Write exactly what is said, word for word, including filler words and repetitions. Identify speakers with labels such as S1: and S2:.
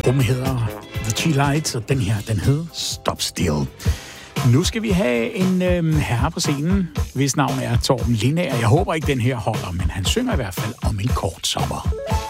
S1: Gruppen hedder The Chi Lights, og den her, den hedder Stop Still. Nu skal vi have en øh, herre på scenen, hvis navn er Torben Lindager. Jeg håber ikke, den her holder, men han synger i hvert fald om en kort sommer.